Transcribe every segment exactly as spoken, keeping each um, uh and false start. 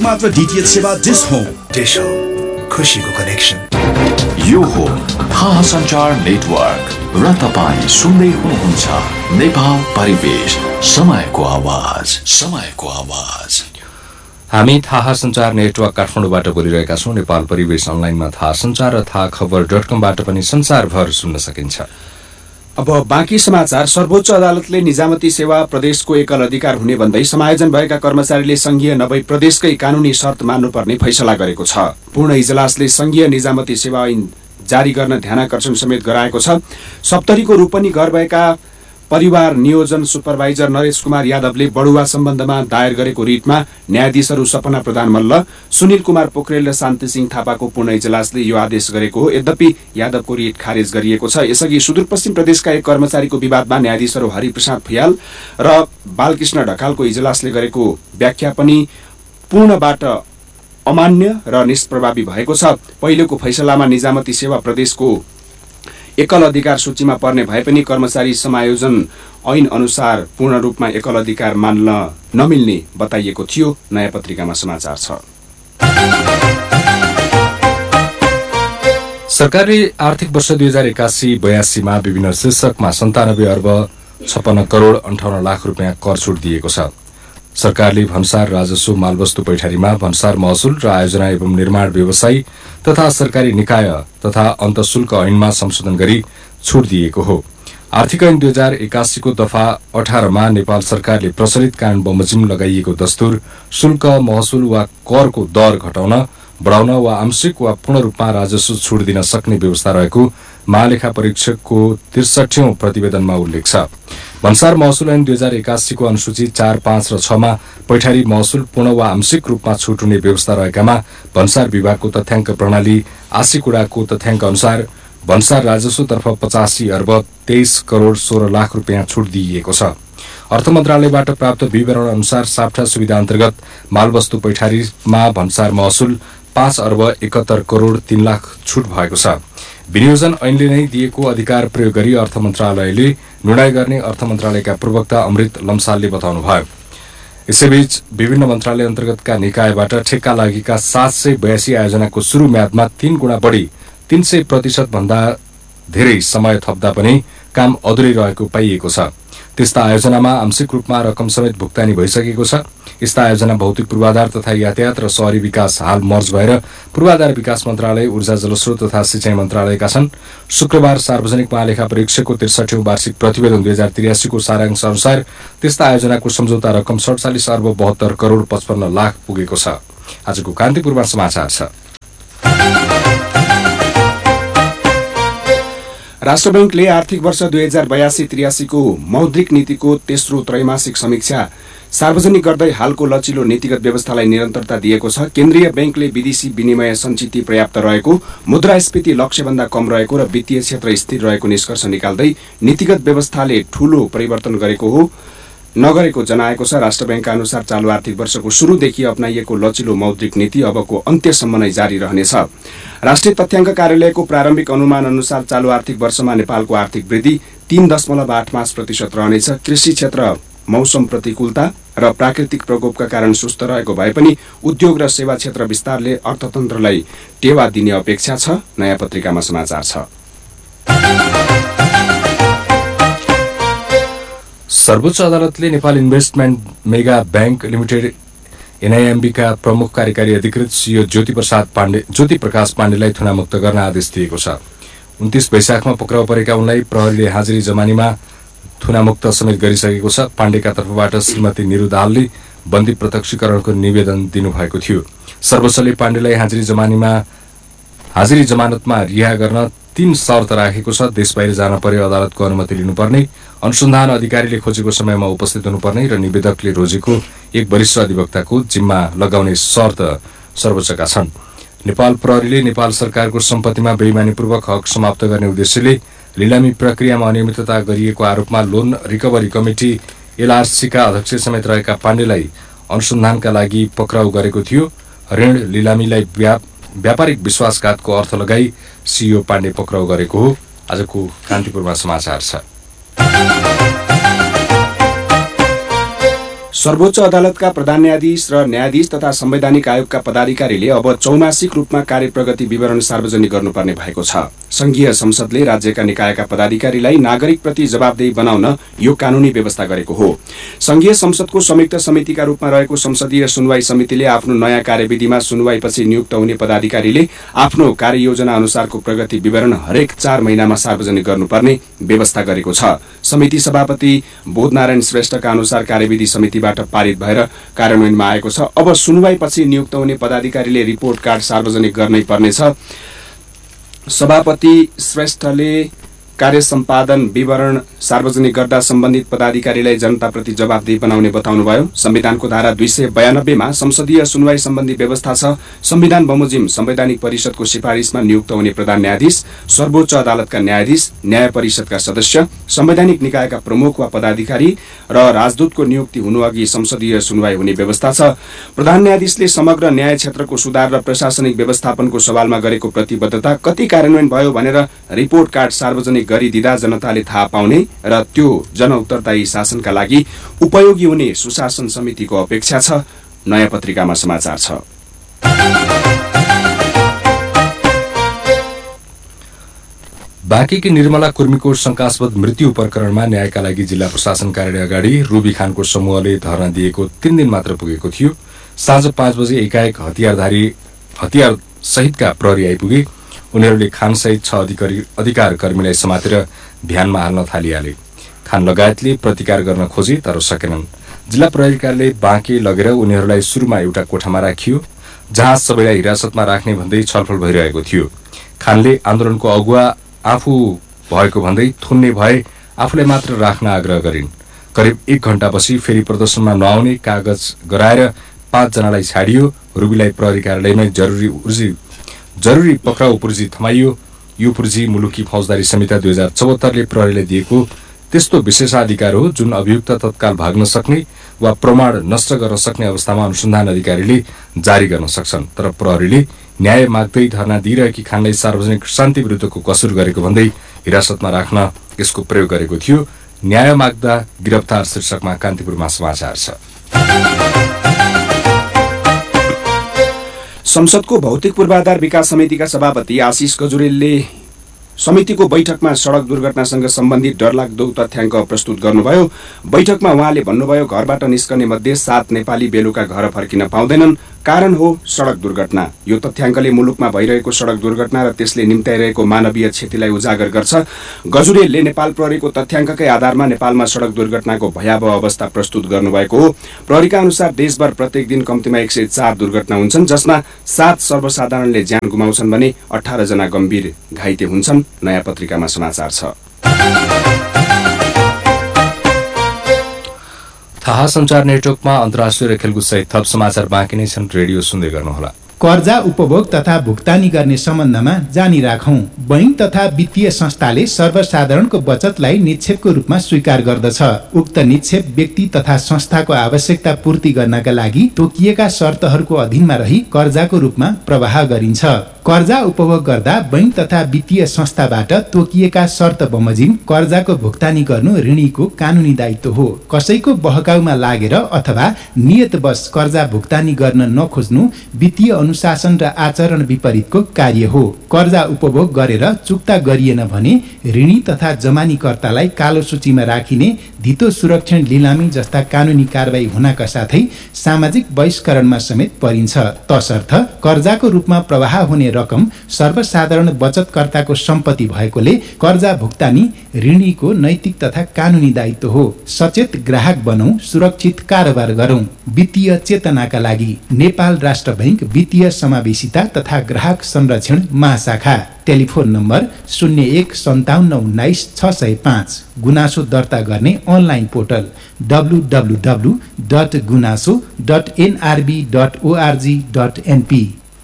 मात्र डीटीएच सेवा dish home. Dish home, खुशीको कनेक्सन। यो हो थाहा सञ्चार नेटवर्क र तपाईँ सुन्दै हुनुहुन्छ नेपाल परिवेश, समयको आवाज, समयको आवाज। हामी थाहा सञ्चार नेटवर्क काठमाडौँबाट बोलिरहेका छौँ। नेपाल परिवेश अनलाइनमा थाहा सञ्चार र थाहा खबर डट कमबाट पनि संसारभर सुन्न सकिन्छ। अब बाँकी समाचार। सर्वोच्च अदालतले निजामती सेवा प्रदेशको एकल अधिकार हुने भन्दै समायोजन भएका कर्मचारीले संघीय नभई प्रदेशकै कानूनी शर्त मान्नुपर्ने फैसला गरेको छ। पूर्ण इजलासले संघीय निजामती सेवा ऐन जारी गर्न ध्यानाकर्षण समेत गराएको छ। सप्तरीको रूपनी घर भएका परिवार नियोजन सुपरभाइजर नरेश कुमार यादवले बढुवा सम्बन्धमा दायर गरेको रिटमा न्यायाधीशहरू सपना प्रधान मल्ल, सुनिल कुमार पोखरेल र शान्ति सिंह थापाको पूर्ण इजलासले यो आदेश गरेको हो। यद्यपि यादवको रिट खारेज गरिएको छ। यसअघि सुदूरपश्चिम प्रदेशका एक कर्मचारीको विवादमा न्यायाधीशहरू हरिप्रसाद फुयाल र बालकृष्ण ढकालको इजलासले गरेको व्याख्या पनि पूर्णबाट अमान्य र निष्प्रभावी भएको छ। पहिलेको फैसलामा निजामती सेवा प्रदेशको एकल अधिकार सूचीमा पर्ने भए पनि कर्मचारी समायोजन ऐन अनुसार पूर्ण रूपमा एकल अधिकार मान्न नमिल्ने बताइएको थियो। नयाँ पत्रिकामा समाचार छ। सरकारले आर्थिक वर्ष दुई हजार एकासी बयासीमा विभिन्न शीर्षकमा सन्तानब्बे अर्ब छप्पन्न करोड़ अन्ठाउन्न लाख रुपियाँ कर छुट दिएको छ। सरकारले भन्सार राजस्व मालवस्तु पैठारीमा भन्सार महसुल र आयोजना एवं निर्माण व्यवसायी तथा सरकारी निकाय तथा अन्तशुल्क ऐनमा संशोधन गरी छुट दिएको हो। आर्थिक ऐन दुई हजार एकासीको दफा अठारमा नेपाल सरकारले प्रचलित कानून बमोजिम लगाइएको दस्तुर शुल्क महसुल वा करको दर घटाउन, बढाउन वा आंशिक वा पूर्ण रूपमा राजस्व छुट दिन सक्ने व्यवस्था रहेको महालेखा परीक्षकको त्रिसठीौं प्रतिवेदनमा उल्लेख छ। भन्सार महसुल ऐन दुई हजार एकासीको अनुसूची चार पाँच र छमा पैठारी महसुल पूर्ण वा आंशिक रूपमा छुट हुने व्यवस्था रहेकामा भन्सार विभागको तथ्याङ्क प्रणाली आशीकुडाको तथ्याङ्क अनुसार भन्सार राजस्वतर्फ पचासी अर्ब तेइस करोड़ सोह्र लाख रुपियाँ छुट दिइएको छ। अर्थ मन्त्रालयबाट प्राप्त विवरण अनुसार साप्टा सुविधा अन्तर्गत मालवस्तु पैठारीमा भन्सार महसुल पाँच अर्ब एकहत्तर करोड़ तीन लाख छुट भएको छ। विनियोजन ऐनले नै दिएको अधिकार प्रयोग गरी अर्थ मन्त्रालयले निर्णय गर्ने अर्थ मन्त्रालयका प्रवक्ता अमृत लम्सालले बताउनुभयो। यसैबीच विभिन्न मन्त्रालय अन्तर्गतका निकायबाट ठेक्का लागेका सात सय बयासी आयोजनाको शुरू म्यादमा तीन गुणा बढ़ी तीन सय प्रतिशत भन्दा धेरै समय थप्दा पनि काम अधुरै रहेको पाइएको छ। त्यस्ता आयोजनामा आंशिक रूपमा रकम समेत भुक्तानी भइसकेको छ। यस्ता आयोजना भौतिक पूर्वाधार तथा यातायात र शहरी विकास हाल मर्ज भएर पूर्वाधार विकास मन्त्रालय, ऊर्जा जलस्रोत तथा सिंचाई मन्त्रालयका छन्। शुक्रबार सार्वजनिक महालेखा परीक्षकको त्रिसठीौं वार्षिक प्रतिवेदन दुई हजार त्रियासीको सारांश अनुसार त्यस्ता आयोजनाको सम्झौता रकम सडचालिस अर्ब बहत्तर करोड़ पचपन्न लाख पुगेको छ। आजको कान्तिपुरमा समाचार छ। राष्ट्र बैंकले आर्थिक वर्ष दुई हजार बयासी त्रियासीको मौद्रिक नीतिको तेस्रो त्रैमासिक समीक्षा सार्वजनिक गर्दै हालको लचिलो नीतिगत व्यवस्थालाई निरन्तरता दिएको छ। केन्द्रीय बैंकले विदेशी विनिमय सञ्चित पर्याप्त रहेको, मुद्रास्फीति लक्ष्यभन्दा कम रहेको र वित्तीय क्षेत्र स्थिर रहेको निष्कर्ष निकाल्दै नीतिगत व्यवस्थाले ठूलो परिवर्तन गरेको हो नगरेको जनाएको छ। राष्ट्र बैंकका अनुसार चालू आर्थिक वर्षको शुरूदेखि अपनाइएको लचिलो मौद्रिक नीति अबको अन्त्यसम्म नै जारी रहनेछ। राष्ट्रिय तथ्याङ्क कार्यालयको प्रारम्भिक अनुमान अनुसार चालू आर्थिक वर्षमा नेपालको आर्थिक वृद्धि तीन दशमलव आठ पाँच प्रतिशत रहनेछ। कृषि क्षेत्र मौसम प्रतिकूलता र प्राकृतिक प्रकोपका कारण सुस्त रहेको भए पनि उद्योग र सेवा क्षेत्र विस्तारले अर्थतन्त्रलाई टेवा दिने अपेक्षा छ। नयाँ पत्रिकामा समाचार छ। सर्वोच्च अदालतले Nepal investment mega bank limited एनआईएमबी का प्रमुख कार्यकारी अधिकृत सीओ ज्योति प्रसाद पाण्डे ज्योति प्रकाश पाण्डेलाई थुनामुक्त गर्न आदेश दिएको छ। उन्तीस वैशाखमा पक्राउ परेका उनलाई प्रहरीले हाजिरी जमानीमा थुनामुक्त समेत गरिसकेको छ। पाण्डेका तर्फबाट श्रीमती निरु दाहालले बन्दी प्रत्यक्षीकरणको निवेदन दिनुभएको थियो। सर्वोच्चले पाण्डेलाई हाजिरी जमानीमा हाजिरी जमानतमा रिहा गर्न तीन शर्त राखेको छ। देश बाहिर जान पर्यो अदालतको अनुमति लिनुपर्ने, अनुसन्धान अधिकारीले खोजेको समयमा उपस्थित हुनुपर्ने र निवेदकले रोजेको एक वरिष्ठ अधिवक्ताको जिम्मा लगाउने शर्त सर्वोच्चका छन्। नेपाल प्रहरीले नेपाल सरकारको सम्पत्तिमा बेइमानीपूर्वक हक समाप्त गर्ने उद्देश्यले लिलामी प्रक्रियामा अनियमितता गरिएको आरोपमा लोन रिकभरी कमिटी एलआरसीका अध्यक्ष समेत रहेका पाण्डेलाई अनुसन्धानका लागि पक्राउ गरेको थियो। ऋण लिलामीलाई व्यापारिक विश्वासघातको अर्थ लगाई सीओ पाण्डे पक्राउ गरेको हो। आजको कान्तिपुरमा समाचार छ। सर्वोच्च अदालतका प्रधान न्यायाधीश र न्यायाधीश तथा संवैधानिक आयोगका पदाधिकारीले अब चौमासिक रूपमा कार्य प्रगति विवरण सार्वजनिक गर्नुपर्ने भएको छ। संघीय संसदले राज्यका निकायका पदाधिकारीलाई नागरिकप्रति जवाबदेही बनाउन यो कानूनी व्यवस्था गरेको हो। संघीय संसदको संयुक्त समितिका रूपमा रहेको संसदीय सुनवाई समितिले आफ्नो नयाँ कार्यविधिमा सुनवाईपछि नियुक्त हुने पदाधिकारीले आफ्नो कार्ययोजना अनुसारको प्रगति विवरण हरेक चार महिनामा सार्वजनिक गर्नुपर्ने व्यवस्था गरेको छ। समिति सभापति बोधनारायण श्रेष्ठका अनुसार कार्यविधि समितिबाट पारित भएर कार्यान्वयनमा आएको छ। अब सुनवाईपछि नियुक्त हुने पदाधिकारीले रिपोर्ट कार्ड सार्वजनिक गर्नै पर्नेछ। सभापति श्रेष्ठले कार्य सम्पादन विवरण सार्वजनिक गर्दा सम्बन्धित पदाधिकारीलाई जनताप्रति जवाबदेही बनाउने बताउनुभयो। संविधानको धारा दुई सय बयानब्बेमा संसदीय सुनवाई सम्बन्धी व्यवस्था छ। संविधान बमोजिम संवैधानिक परिषदको सिफारिसमा नियुक्त हुने प्रधान न्यायाधीश, सर्वोच्च अदालतका न्यायाधीश, न्याय परिषदका सदस्य, संवैधानिक निकायका प्रमुख वा पदाधिकारी र राजदूतको नियुक्ति हुनुअघि संसदीय सुनवाई हुने व्यवस्था छ। प्रधान न्यायाधीशले समग्र न्याय क्षेत्रको सुधार र प्रशासनिक व्यवस्थापनको सवालमा गरेको प्रतिबद्धता कति कार्यान्वयन भयो भनेर रिपोर्ट कार्ड सार्वजनिक गरिदिँदा जनताले थाहा पाउने र त्यो जनउत्तरदायी शासनका लागि उपयोगी हुने सुशासन समितिको अपेक्षा छ। नयाँ पत्रिकामा समाचार छ। बाँकीकी निर्मला कुर्मीको शंकास्पद मृत्यु प्रकरणमा न्यायका लागि जिल्ला प्रशासन कार्यालय अगाडि रूबी खानको समूहले धरना दिएको तीन दिन मात्र पुगेको थियो। साँझ पाँच बजे एकाएक हतियारधारी हतियार सहितका प्रहरी आइपुगे। उनीहरूले खानसहित छ अधिकारी अधिकार कर्मीलाई समातेर भ्यानमा हाल्न थालिहाले। खान लगायतले प्रतिकार गर्न खोजे तर सकेनन्। जिल्ला प्रहरी कार्यालय बाँके लगेर उनीहरूलाई सुरुमा एउटा कोठामा राखियो, जहाँ सबैलाई हिरासतमा राख्ने भन्दै छलफल भइरहेको थियो। खानले आन्दोलनको अगुवा आफू भएको भन्दै थुन्ने भए आफूलाई मात्र राख्न आग्रह गरिन्। करिब एक घण्टापछि फेरि प्रदर्शनमा नआउने कागज गराएर पाँचजनालाई छाडियो। रुबीलाई प्रहरी कार्यालयमै जरुरी उर्जी जरुरी पक्राउ पूर्जी थमाइयो। यो पूर्जी मुलुकी फौजदारी संहिता दुई हजार चौहत्तरले प्रहरीलाई दिएको त्यस्तो विशेषाधिकार हो जुन अभियुक्त तत्काल भाग्न सक्ने वा प्रमाण नष्ट गर्न सक्ने अवस्थामा अनुसन्धान अधिकारीले जारी गर्न सक्छन्। तर प्रहरीले न्याय माग्दै धरना दिइरहेकी खानलाई सार्वजनिक शान्ति विरुद्धको कसुर गरेको भन्दै हिरासतमा राख्न यसको प्रयोग गरेको थियो। न्याय माग्दा गिरफ्तार शीर्षकमा कान्तिपुरमा समाचार छ। संसदको भौतिक पूर्वाधार विकास समितिका सभापति आशिष गजुरेलले समितिको बैठकमा सड़क दुर्घटनासँग सम्बन्धित डरलाग्दो तथ्याङ्क प्रस्तुत गर्नुभयो। बैठकमा उहाँले भन्नुभयो, घरबाट निस्कने मध्ये सात नेपाली बेलुका घर फर्किन पाउँदैनन्। कारण हो सड़क दुर्घटना। यो तथ्याङ्कले मुलुकमा भइरहेको सड़क दुर्घटना र त्यसले निम्त्याइरहेको मानवीय क्षतिलाई उजागर गर्छ। गजुरेलले नेपाल प्रहरीको तथ्याङ्ककै आधारमा नेपालमा सड़क दुर्घटनाको भयावह अवस्था प्रस्तुत गर्नुभएको हो। प्रहरीका अनुसार देशभर प्रत्येक दिन कम्तीमा एक सय चार दुर्घटना हुन्छन्, जसमा सात सर्वसाधारणले ज्यान गुमाउँछन् भने अठार जना गम्भीर घाइते हुन्छन्। नयाँ पत्रिकामा समाचार छ। थाहा संचार नेटवर्कमा अन्तर्राष्ट्रिय र खेलकुद सहित थप समाचार बाँकी नै छन्। रेडियो सुन्दै गर्नुहोला। कर्जा उपभोग तथा भुक्तानी गर्ने सम्बन्धमा जानी राखौं। बैंक तथा वित्तीय संस्थाले सर्वसाधारणको बचतलाई निक्षेपको रूपमा स्वीकार गर्दछ। उक्त निक्षेप व्यक्ति तथा संस्थाको आवश्यकता पूर्ति गर्नका लागि तोकिएका शर्तहरूको अधीनमा रही कर्जाको रूपमा प्रवाह गरिन्छ। कर्जा उपभोग गर्दा बैंक तथा वित्तीय संस्थाबाट तोकिएका शर्त बमोजिम कर्जाको भुक्तानी गर्नु ऋणीको कानूनी दायित्व हो। कसैको बहकाउमा लागेर अथवा नियतवश कर्जा भुक्तानी गर्न नखोज्नु वित्तीय अनुशासन र आचरण विपरीतको कार्य हो। कर्जा उपभोग गरेर चुक्ता गरिएन भने ऋणी तथा जमानीकर्तालाई कालो सूचीमा राखिने, धितो सुरक्षण लिलामी जस्ता कानूनी कारबाही हुनका साथै सामाजिक बहिष्करणमा समेत परिन्छ। तसर्थ कर्जाको रूपमा प्रवाह हुने रकम सर्वसाधारण बचतकर्ताको सम्पत्ति भएकोले कर्जा भुक्तानी ऋणीको नैतिक तथा कानूनी दायित्व हो। सचेत ग्राहक बनौं, सुरक्षित कारोबार गरौं। वित्तीय चेतनाका लागि नेपाल राष्ट्र बैंक वित्तीय समावेशिता तथा ग्राहक संरक्षण महाशाखा। टेलिफोन नम्बर शून्य एक सन्ताउन्न उन्नाइस छ सय पाँच। गुनासो दर्ता गर्ने online portal W W W dot गुनासो dot NRB dot ORG dot NP.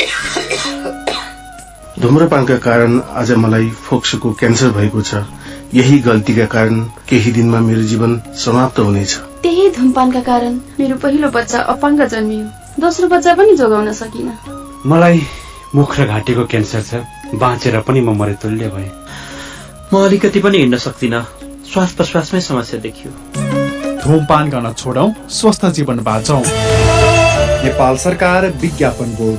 धुम्रपानका कारण आज मलाई फोक्सोको क्यान्सर भएको छ। यही गल्तीका कारण केही दिनमा मेरो जीवन समाप्त हुनेछ। त्यही धुम्रपानका कारण मेरो पहिलो बच्चा अपाङ्ग जन्मियो। दोस्रो बच्चा पनि जोगाउन सकिन। मलाई मुख र घाँटीको क्यान्सर छ। बाँचेर पनि म मरेतुल्य भएँ। म अलिकति पनि हिँड्न सक्दिनँ। श्वास प्रश्वासमै समस्या देखियो। धूमपान गर्न छोडौं, स्वस्थ जीवन बाँचौं। नेपाल सरकार विज्ञापन बोर्ड।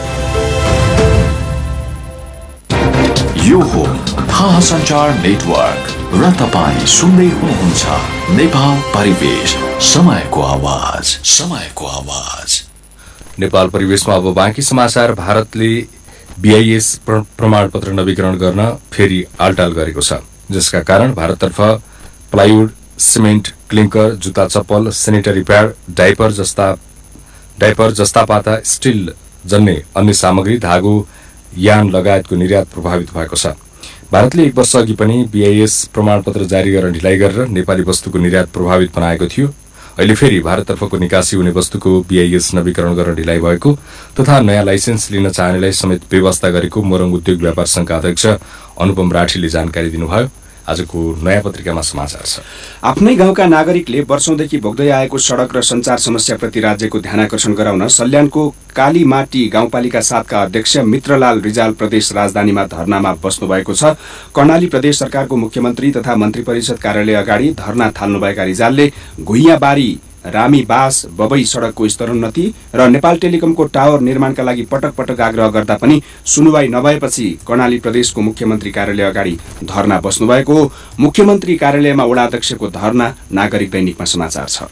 यो हो थाहा सञ्चार नेटवर्क र तपाईँ सुन्दै हुनुहुन्छ नेपाल परिवेश, समयको आवाज, समयको आवाज। नेपाल परिवेशमा अब बाँकी समाचार। भारतले बीआईएस प्रमाणपत्र नवीकरण गर्न फेरि आलटाल गरेको छ, जसका कारण भारततर्फ प्लाइवुड, सिमेन्ट, क्लिङ्कर, जुत्ता चप्पल, सेनिटरी प्याड, डाइपर जस्ता डाइपर जस्ता पाता, स्टिल जन्ने अन्य सामग्री, धागो, यान लगायतको निर्यात प्रभावित भएको छ। भारतले एक वर्ष अघि पनि बीआईएस प्रमाणपत्र जारी गर्न ढिलाइ गरेर नेपाली वस्तुको निर्यात प्रभावित बनाएको थियो। अहिले फेरि भारततर्फको निकासी हुने वस्तुको बीआईएस नवीकरण गर्न ढिलाइ भएको तथा नयाँ लाइसेन्स लिन चाहनेलाई समेत व्यवस्था गरेको मोरङ उद्योग व्यापार संघका अध्यक्ष अनुपम राठीले जानकारी दिनुभयो। आजको नयाँ पत्रिकामा समाचार छ। आफ्नै गाउँका नागरिकले वर्षौंदेखि भोग्दै आएको सड़क र सञ्चार समस्याप्रति राज्यको ध्यानाकर्षण गराउन सल्यानको कालीमाटी गाउँपालिका सातका अध्यक्ष मित्रलाल रिजाल प्रदेश राजधानीमा धरनामा बस्नु भएको छ। कर्णाली प्रदेश सरकारको मुख्यमन्त्री तथा मन्त्री परिषद कार्यालय अगाडि धरना थाल्नुभएका रिजालले घुइयाबारी रामी बास बबई सड़कको स्तरोन्नति र नेपाल टेलिकमको टावर निर्माणका लागि पटक पटक आग्रह गर्दा पनि सुनुवाई नभएपछि कर्णाली प्रदेशको मुख्यमन्त्री कार्यालय अगाडि धरना बस्नुभएको मुख्यमन्त्री कार्यालयमा वडा अध्यक्षको धरना नागरिक दैनिकमा समाचार छ।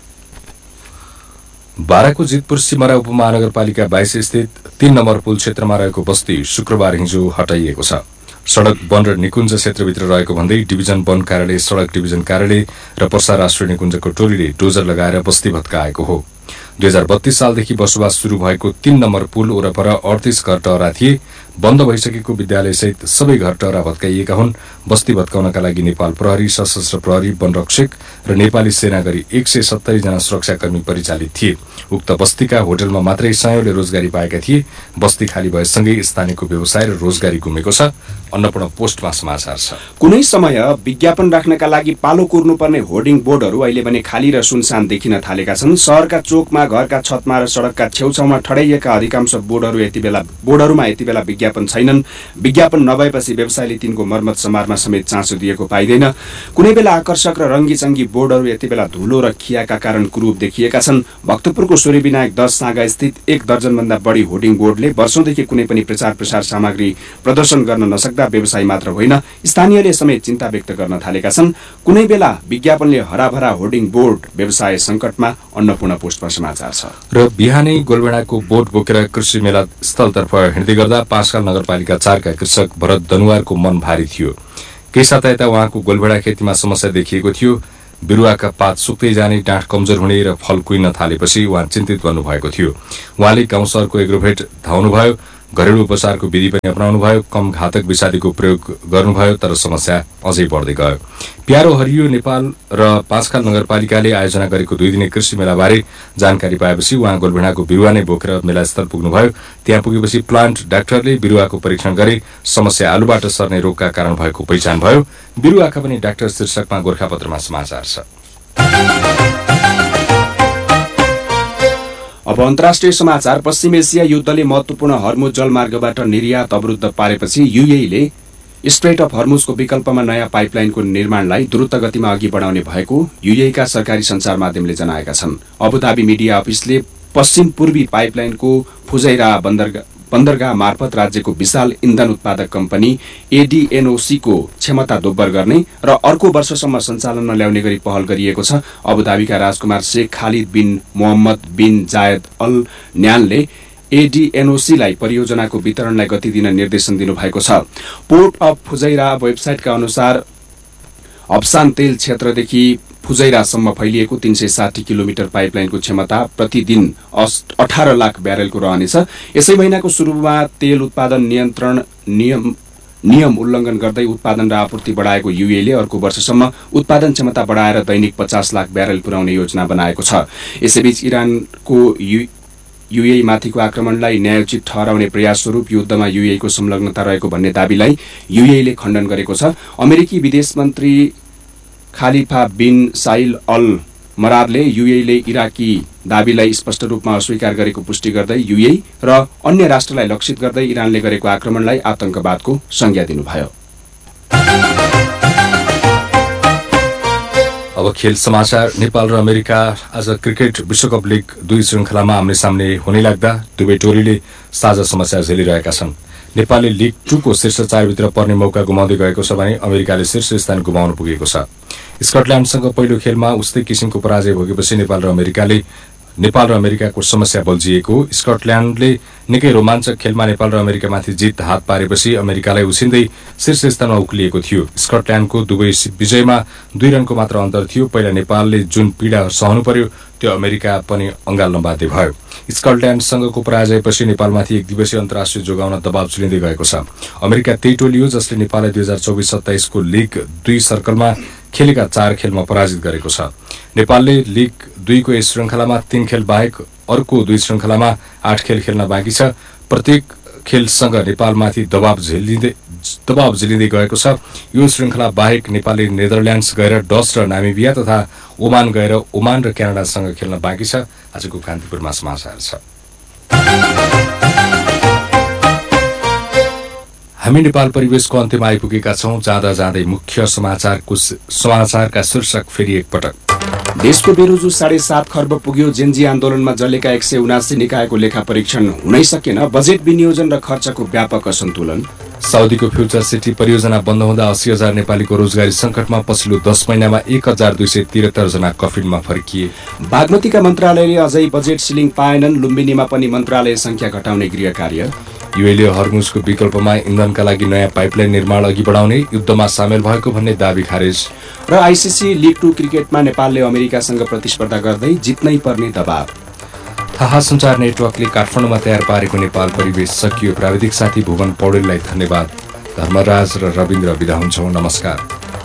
बाराको जितपुर सिमरा उपमहानगरपालिका बाइस स्थित तीन नम्बर पुल क्षेत्रमा रहेको बस्ती शुक्रबार हिजो हटाइएको छ। सड़क वन र निकुञ्ज क्षेत्रभित्र रहेको भन्दै डिभिजन वन कार्यालय, सड़क डिभिजन कार्यालय र पर्सा राष्ट्रिय निकुञ्जको टोलीले डोजर लगाएर बस्ती भत्काएको हो। दुई हजार बत्तीस सालदेखि बसोबास शुरू भएको तीन नम्बर पुल वरपर अडतीस घर टहरा थिए। बन्द भइसकेको विद्यालयसहित सबै घर टहरा भत्काइएका हुन्। बस्ती भत्काउनका लागि नेपाल प्रहरी, सशस्त्र प्रहरी, वनरक्षक र नेपाली सेना गरी एक सय सत्तरी जना सुरक्षाकर्मी परिचालित थिए। उक्त बस्तीका होटलमा मात्रै सयौंले रोजगारी पाएका थिए। बस्ती खाली भएसँगै स्थानीयको व्यवसाय र रोजगारी गुमेको छ। अन्नपूर्ण पोस्टमा समाचार छ। कुनै समय विज्ञापन राख्नका लागि पालो कुर्नुपर्ने होर्डिङ बोर्डहरू अहिले भने खाली र सुनसान देखिन थालेका छन्। शहरका चोकमा, घरका छतमा र सड़कका छेउछाउमा ठडाइएका अधिकांश बोर्डहरू यति बेला बोर्डहरूमा यति बेला विज्ञापन छैनन्। विज्ञापन नभएपछि व्यवसायले तिनको मर्मत समारमा समेत चासो दिएको पाइँदैन। कुनै बेला आकर्षक र रङ्गीचङ्गी बोर्डहरू यति बेला धुलो र खियाका कारण कुरूप देखिएका छन्। भक्तपुरको सूर्यविनायक दस सागा स्थित एक दर्जनभन्दा बढी होर्डिङ बोर्डले वर्षौंदेखि कुनै पनि प्रचार प्रसार सामग्री प्रदर्शन गर्न नसक्दा व्यवसायी मात्र होइन, स्थानीयले समेत चिन्ता व्यक्त गर्न थालेका छन्। कुनै बेला विज्ञापनले हराभरा होर्डिङ बोर्ड व्यवसाय संकटमा। अन्नपूर्ण पोस्टमा समाचार छ। र बिहानै गोलबेडाको बोट बोकेर कृषि मेला स्थलतर्फ हिँड्दै गर्दा पाँचखाल नगरपालिका चारका कृषक भरत दनुवारको मन भारी थियो। केही साता यता उहाँको गोलबेडा खेतीमा समस्या देखिएको थियो। बिरुवाका पात सुक्दै जाने, डाँठ कमजोर हुने र फल कुहिन थालेपछि उहाँ चिन्तित बन्नुभएको थियो। उहाँले गाउँ सहरको एग्रोभेट धाउनुभयो, घरेलु उपचारको विधि पनि अपनाउनुभयो, कम घातक विषादीको प्रयोग गर्नुभयो, तर समस्या अझै बढ्दै गयो। प्यारो हरियो नेपाल र पाँचखाल नगरपालिकाले आयोजना गरेको दुई दिने कृषि मेलाबारे जानकारी पाएपछि उहाँ गोलभेडाको बिरुवा नै बोकेर मेलास्थल पुग्नुभयो। त्यहाँ पुगेपछि प्लान्ट डाक्टरले बिरुवाको परीक्षण गरे। समस्या आलुबाट सर्ने रोगका कारण भएको पहिचान भयो। बिरुवाका पनि डाक्टर शीर्षकमा गोरखापत्रमा समाचार छ। अब अन्तर्राष्ट्रिय समाचार। पश्चिम एसिया युद्धले महत्वपूर्ण हर्मुज जलमार्गबाट निर्यात अवरुद्ध पारेपछि युएईले स्ट्रेट अफ हर्मुजको विकल्पमा नयाँ पाइपलाइनको निर्माणलाई द्रुत गतिमा अघि बढाउने भएको युएईका सरकारी सञ्चार माध्यमले जनाएका छन्। अबुधाबी मिडिया अफिसले पश्चिम पूर्वी पाइपलाइनको फुजैरा बन्दरगाह बन्दरगाह मार्फत राज्यको विशाल इन्धन उत्पादक कम्पनी एडीएनओसीको क्षमता दोब्बर गर्ने र अर्को वर्षसम्म सञ्चालनमा ल्याउने गरी पहल गरिएको छ। अबुधाबीका राजकुमार शेख खालिद बिन मोहम्मद बिन जायद अल न्यानले एडीएनओसीलाई परियोजनाको वितरणलाई गति दिन निर्देशन दिनुभएको छ। पोर्ट अफ फुजैरा वेबसाइटका अनुसार अफसान तेल क्षेत्रदेखि फुजैरासम्म फैलिएको तीन सय साठी किलोमिटर पाइपलाइनको क्षमता प्रतिदिन अठार लाख ब्यारेलको रहनेछ। यसै महिनाको सुरुमा तेल उत्पादन नियन्त्रण नियम नियम उल्लङ्घन गर्दै उत्पादन र आपूर्ति बढाएको युएईले अर्को वर्षसम्म उत्पादन क्षमता बढाएर दैनिक पचास लाख ब्यारेल पुर्याउने योजना बनाएको छ। यसैबीच इरानको युएई माथिको आक्रमणलाई न्यायोचित ठहराउने प्रयास स्वरूप युद्धमा युएईको संलग्नता रहेको भन्ने दावीलाई युएईले खण्डन गरेको छ। अमेरिकी विदेश मन्त्री खालिफा बिन साइल अल मरारले युएईले इराकी दावीलाई स्पष्ट रूपमा अस्वीकार गरेको पुष्टि गर्दै युएई र अन्य राष्ट्रलाई लक्षित गर्दै इरानले गरेको आक्रमणलाई आतंकवादको संज्ञा दिनुभयो। अब खेल समाचार। नेपाल र अमेरिका आज क्रिकेट विश्वकप लिग दुई श्रृङ्खलामा आम्ने सामने हुने लाग्दा दुवै टोलीले साझा समस्या झेलिरहेका छन्। नेपालले लिग टूको शीर्ष चारभित्र पर्ने मौका गुमाउँदै गएको छ भने अमेरिकाले शीर्ष स्थान गुमाउन पुगेको छ। स्कटल्याण्डसँग पहिलो खेलमा उस्तै किसिमको पराजय भोगेपछि नेपाल र अमेरिकाले नेपाल र अमेरिकाको समस्या बल्झिएको। स्कटल्याण्डले निकै रोमाञ्चक खेलमा नेपाल र अमेरिकामाथि जित हात पारेपछि अमेरिकालाई उछिन्दै शीर्ष स्थानमा उक्लिएको थियो। स्कटल्याण्डको दुवै विजयमा दुई रनको मात्र अन्तर थियो। पहिला नेपालले जुन पीडा सहनु पर्यो त्यो अमेरिका पनि अँगाल्न बाध्य भयो। स्कटल्याण्डसँगको पराजयपछि नेपालमाथि एक दिवसीय अन्तर्राष्ट्रिय जोगाउन दबाव चुलिँदै गएको छ। अमेरिका त्यही टोली हो जसले नेपाललाई दुई हजार चौबिस सत्ताइसको लिग दुई सर्कलमा खेलेका चार खेलमा पराजित गरेको छ। नेपालले लिग दुईको यस श्रृङ्खलामा तीन खेल बाहेक अर्को दुई श्रृङ्खलामा आठ खेल खेल्न बाँकी छ। प्रत्येक खेलसँग नेपालमाथि दबाव झेलिँदै दबाव झेलिँदै गएको छ। यो श्रृङ्खला बाहेक नेपालले नेदरल्यान्ड्स गएर डच र नामिबिया तथा ओमान गएर ओमान र क्यानाडासँग खेल्न बाँकी छ। आजको कान्तिपुरमा समाचार छ। हामी नेपाल परिवेशको अन्त्यमा आइपुगेका छौं। जाँदा जाँदै मुख्य समाचारको समाचारका शीर्षक फेरि एकपटक। देशको बेरोजु साढे सात खर्ब पुग्यो। जेन्जी आन्दोलनमा जलेका एक सय उनासी निकायको लेखा परीक्षण हुनै सकेन। बजेट विनियोजन र खर्चको व्यापक असन्तुलन। साउदीको फ्युचर सिटी परियोजना बन्द हुँदा अस्सी हजार नेपालीको रोजगारी संकटमा। पछिल्लो दस महिनामा एक हजार दुई सय त्रिहत्तर जना कफिनमा फर्किए। बागमतीका मन्त्रालयले अझै बजेट सिलिङ पाएनन्। लुम्बिनीमा पनि मन्त्रालय संख्या घटाउने गृह कार्य। युएले हर्मुजको विकल्पमा इन्धनका लागि नयाँ पाइपलाइन निर्माण अघि बढाउने युद्धमा सामेल भएको भन्ने दावी खारेज। र आइसिसी लिग टू क्रिकेटमा नेपालले अमेरिकासँग प्रतिस्पर्धा गर्दै जित्नै पर्ने दबाव। थाहा सञ्चार नेटवर्कले काठमाडौँमा तयार पारेको नेपाल परिवेश सकियो। प्राविधिक साथी भुवन पौडेललाई धन्यवाद। धर्मराज र रविन्द्र बिदा हुन्छौं। नमस्कार।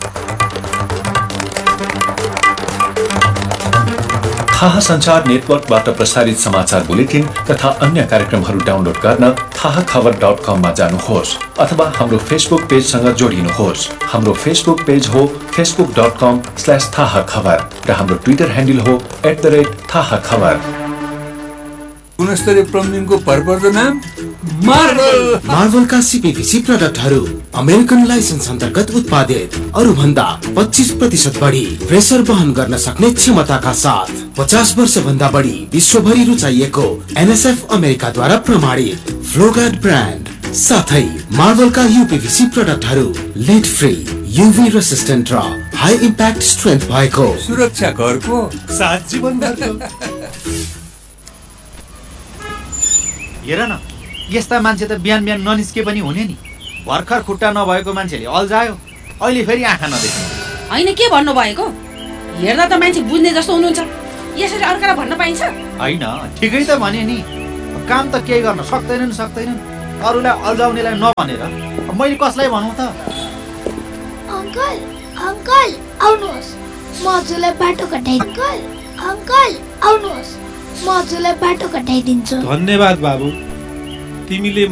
थाहा सञ्चार नेटवर्कबाट प्रसारित समाचार बुलेटिन तथा अन्य कार्यक्रमहरू डाउनलोड गर्न थाहा खबर डट कममा जानुहोस् अथवा हाम्रो फेसबुक पेजसँग जोडिनुहोस्। हाम्रो फेसबुक पेज हो फेसबुक डट कम स्ल्यास थाहा खबर र हाम्रो ट्विटर ह्यान्डल हो एट द रेट थाहा खबर। गुणस्तरीय प्लम्बिङको भरपर्दो नाम मार्बल। मार्बलका सीपीभीसी प्रडक्टहरू अमेरिकन लाइसेन्स अन्तर्गत उत्पादित, अरू भन्दा पच्चीस प्रतिशत बढी प्रेसर वहन गर्न सक्ने क्षमताका साथ पचास वर्ष भन्दा बढी विश्वभरि रुचाइएको एनएसएफ अमेरिकाद्वारा प्रमाणित फ्लोगार्ड ब्रान्ड साथै मार्बलका यूपीभीसी प्रडक्टहरू लेड फ्री, यूभी रेसिस्टेन्ट र हाई इम्प्याक्ट स्ट्रेन्थ भएको सुरक्षा घरको साथ जीवन घरको। हेर न, यस्ता मान्छे त बिहान बिहान ननिस्के पनि हुने नि। भर्खर खुट्टा नभएको मान्छेले अल्झायो, अहिले फेरि आँखा नदेख्ने। होइन, के भन्नु भएको? हेर्दा त मान्छे बुझ्ने जस्तो हुनुहुन्छ, यसरी अर्कालाई भन्न पाइन्छ? होइन, ठिकै त भने नि। काम त केही गर्न सक्दैनन् सक्दैनन् अरूलाई अल्झाउनेलाई नभनेर मैले कसलाई भनौँ त? अङ्कल अङ्कल आउनुहोस्, म हजुरलाई बाटो कटाइ अङ्कल अङ्कल आउनुहोस्, म हजुरलाई बाटो कटाइदिन्छु। धन्यवाद बाबु, तिमीले